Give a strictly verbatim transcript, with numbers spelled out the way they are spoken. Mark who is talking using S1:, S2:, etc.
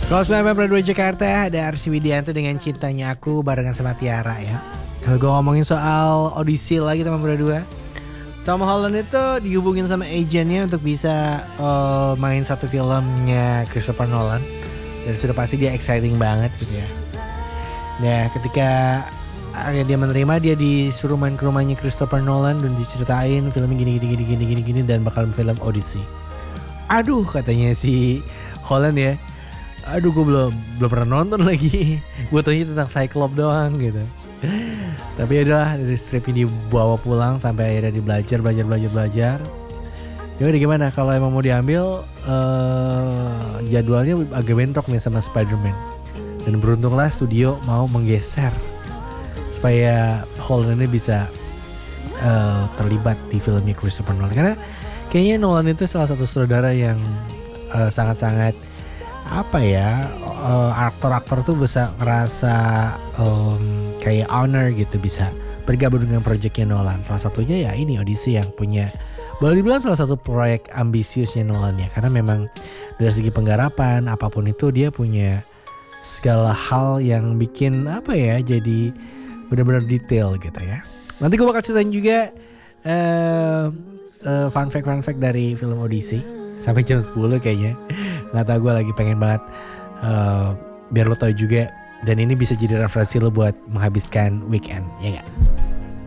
S1: seratus sembilan puluh dua Jakarta, ada Arsy Widianto dengan Cintanya Aku barengan sama Tiara ya. Kalau gue ngomongin soal audisi lagi teman berdua, Tom Holland itu dihubungin sama agennya untuk bisa uh, main satu filmnya Christopher Nolan. Dan sudah pasti dia exciting banget gitu ya. Nah ketika akhirnya dia menerima, dia disuruh main ke rumahnya Christopher Nolan dan diceritain filmnya gini gini gini gini gini gini dan bakal film Odyssey. Aduh katanya si Holland ya, aduh gue belum belum pernah nonton lagi, gue taunya tentang Cyclops doang gitu. Tapi adalah dari stripnya dibawa pulang sampai akhirnya dia belajar belajar belajar belajar. Ya udah gimana kalau emang mau diambil uh, jadwalnya agak bentrok nih sama Spider-Man. Dan beruntunglah studio mau menggeser supaya Holland ini bisa uh, terlibat di filmnya Christopher Nolan. Karena kayaknya Nolan itu salah satu sutradara yang uh, sangat-sangat apa ya, uh, aktor-aktor tuh bisa ngerasa um, kayak honor gitu bisa bergabung dengan proyeknya Nolan. Salah satunya ya ini Odyssey yang punya, boleh dibilang salah satu proyek ambisiusnya Nolan ya. Karena memang dari segi penggarapan apapun itu dia punya segala hal yang bikin apa ya, jadi benar-benar detail gitu ya. Nanti gue bakal ceritain juga uh, uh, fun fact fun fact dari film Odyssey sampai jam sepuluh kayaknya. Nggak tahu, gue lagi pengen banget uh, biar lo tahu juga dan ini bisa jadi referensi lo buat menghabiskan weekend, ya nggak?